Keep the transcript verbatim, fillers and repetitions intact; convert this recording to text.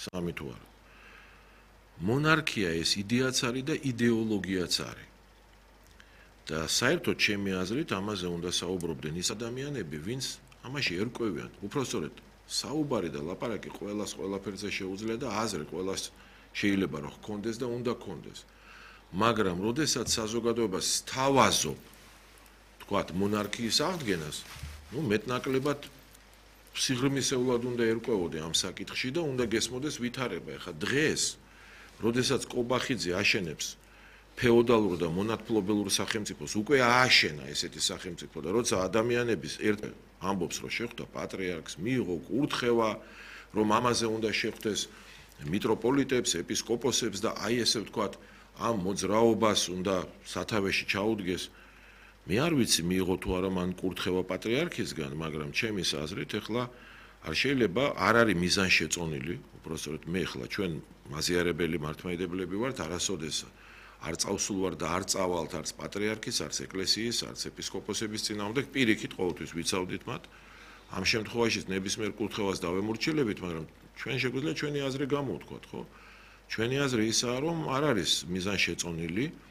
სამი თუ არა. მონარქია ეს იდეაც არის და იდეოლოგიაც არის. და საერთოდ ჩემი აზრით ამაზე უნდა საუბრობდნენ ის ადამიანები, ვინც ამაში ერკვევიან. უпростоრედ საუბარი და ლაპარაკი ყველას ყველაფერზე შეუძლია და აზრი ყველას შეიძლება რომ ჰქონდეს და უნდა ჰქონდეს. მაგრამ როდესაც საზოგადოებას სთავაზობ თქვათ მონარქიის აღდგენას, ну მეტნაკლებად სიღრმისეულად უნდა ერკვევოდე ამ საკითხში და უნდა გესმოდეს ვითარება. ეხლა დღეს, როდესაც კობახიძე აშენებს ფეოდალურ და მონათმფლობელურ სახელმწიფოს, უკვე ააშენა ესეთი სახელმწიფო და როცა ადამიანების ერთ ამბობს რომ შეხვდა პატრიარქს, მიიღო კურთხევა, რომ ამაზე უნდა შეხვდეს მიტროპოლიტებს, ეპისკოპოსებს და აი ესე ვთქვათ, ამ მოძრაობას უნდა სათავეში ჩაუდგეს. მე არ ვიცი მიიღო თუ არა მან კურთხევა პატრიარქისგან, მაგრამ ჩემის აზრით ეხლა არ შეიძლება არ არის მიზანშეწონილი, უпростоრედ მე ეხლა ჩვენ მაზიარებელი მართლმადიდებლები ვართ, არასოდეს არ წავსულ ვარ და არ წავალთ არც პატრიარქის, არც ეკლესიის, არც ეპისკოპოსების წინააღმდეგ, პირიქით ყოველთვის ვიცავდით მათ. ამ შემთხვევაში ნებისმიერ კურთხევას დავემორჩილებით, მაგრამ ჩვენ შეგვიძლია ჩვენი აზრი გამოვთქვათ, ხო? ჩვენი აზრი ისაა, რომ არ არის მიზანშეწონილი